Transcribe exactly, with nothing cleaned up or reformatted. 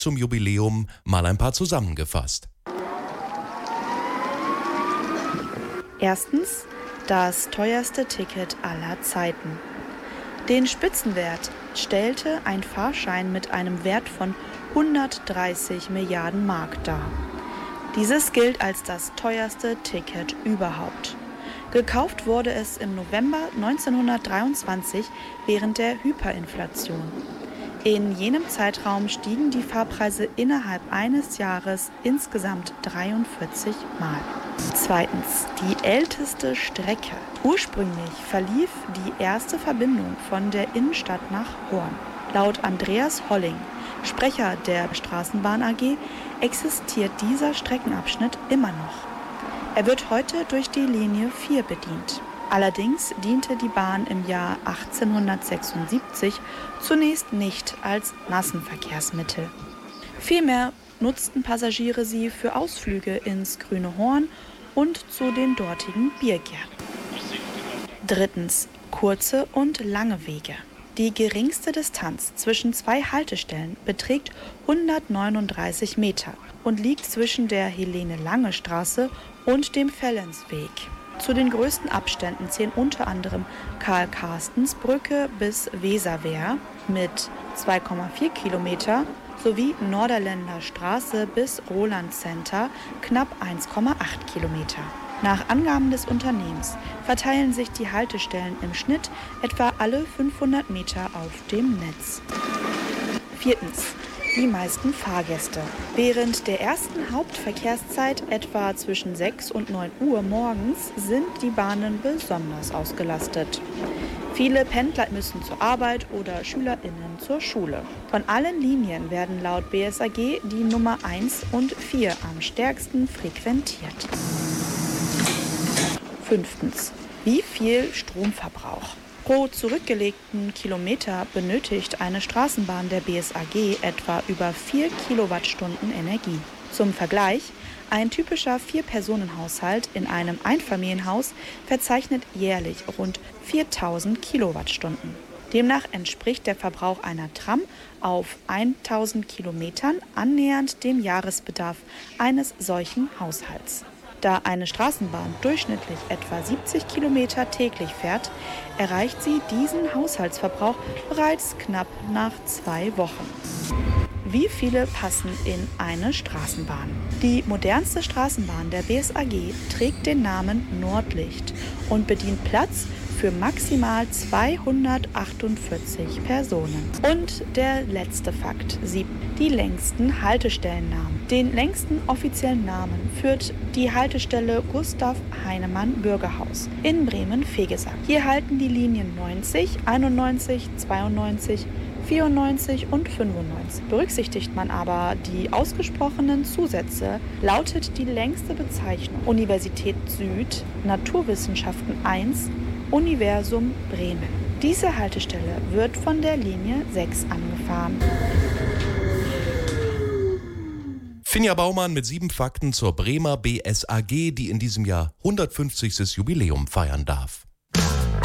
zum Jubiläum mal ein paar zusammengefasst. Erstens, das teuerste Ticket aller Zeiten. Den Spitzenwert stellte ein Fahrschein mit einem Wert von hundertdreißig Milliarden Mark dar. Dieses gilt als das teuerste Ticket überhaupt. Gekauft wurde es im November neunzehnhundertdreiundzwanzig während der Hyperinflation. In jenem Zeitraum stiegen die Fahrpreise innerhalb eines Jahres insgesamt dreiundvierzig Mal. Zweitens, die älteste Strecke. Ursprünglich verlief die erste Verbindung von der Innenstadt nach Horn. Laut Andreas Holling, Sprecher der Straßenbahn A G, existiert dieser Streckenabschnitt immer noch. Er wird heute durch die Linie vier bedient. Allerdings diente die Bahn im Jahr achtzehnhundertsechsundsiebzig zunächst nicht als Massenverkehrsmittel. Vielmehr nutzten Passagiere sie für Ausflüge ins Grüne Horn und zu den dortigen Biergärten. Drittens, kurze und lange Wege. Die geringste Distanz zwischen zwei Haltestellen beträgt hundertneununddreißig Meter und liegt zwischen der Helene-Lange-Straße und dem Fellensweg. Zu den größten Abständen zählen unter anderem Karl-Karstens-Brücke bis Weserwehr mit zwei Komma vier Kilometer sowie Norderländer Straße bis Roland Center knapp eins Komma acht Kilometer. Nach Angaben des Unternehmens verteilen sich die Haltestellen im Schnitt etwa alle fünfhundert Meter auf dem Netz. Viertens. Die meisten Fahrgäste. Während der ersten Hauptverkehrszeit, etwa zwischen sechs und neun Uhr morgens, sind die Bahnen besonders ausgelastet. Viele Pendler müssen zur Arbeit oder SchülerInnen zur Schule. Von allen Linien werden laut B S A G die Nummer eins und vier am stärksten frequentiert. Fünftens. Wie viel Stromverbrauch? Pro zurückgelegten Kilometer benötigt eine Straßenbahn der B S A G etwa über vier Kilowattstunden Energie. Zum Vergleich, ein typischer Vier-Personen-Haushalt in einem Einfamilienhaus verzeichnet jährlich rund viertausend Kilowattstunden. Demnach entspricht der Verbrauch einer Tram auf tausend Kilometern annähernd dem Jahresbedarf eines solchen Haushalts. Da eine Straßenbahn durchschnittlich etwa siebzig Kilometer täglich fährt, erreicht sie diesen Haushaltsverbrauch bereits knapp nach zwei Wochen. Wie viele passen in eine Straßenbahn? Die modernste Straßenbahn der B S A G trägt den Namen Nordlicht und bedient Platz für maximal zweihundertachtundvierzig Personen. Und der letzte Fakt, sieben. Die längsten Haltestellennamen. Den längsten offiziellen Namen führt die Haltestelle Gustav Heinemann Bürgerhaus in Bremen-Vegesack. Hier halten die Linien neunzig, einundneunzig, zweiundneunzig, vierundneunzig und fünfundneunzig. Berücksichtigt man aber die ausgesprochenen Zusätze, lautet die längste Bezeichnung Universität Süd, Naturwissenschaften eins, Universum Bremen. Diese Haltestelle wird von der Linie sechs angefahren. Finja Baumann mit sieben Fakten zur Bremer B S A G, die in diesem Jahr hundertfünfzigstes Jubiläum feiern darf.